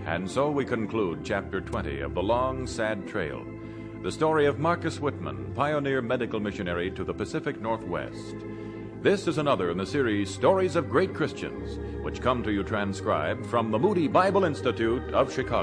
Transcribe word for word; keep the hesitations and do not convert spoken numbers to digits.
And so we conclude Chapter twenty of The Long, Sad Trail, the story of Marcus Whitman, pioneer medical missionary to the Pacific Northwest. This is another in the series Stories of Great Christians, which come to you transcribed from the Moody Bible Institute of Chicago.